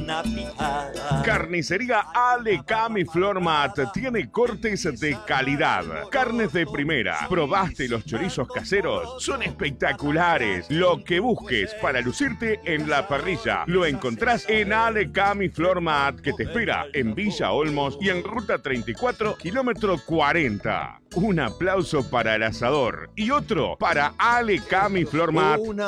una picada. Carnicería Alecami Flormat tiene cortes de calidad. Carnes de primera. ¿Probaste los chorizos caseros? Son espectaculares. Lo que busques para lucirte en la parrilla lo encontrás en Alecami Flormat, que te espera en Villa Olmos y en Ruta 34, kilómetro 40. Un aplauso para el asador y otro para Alecami Flormat.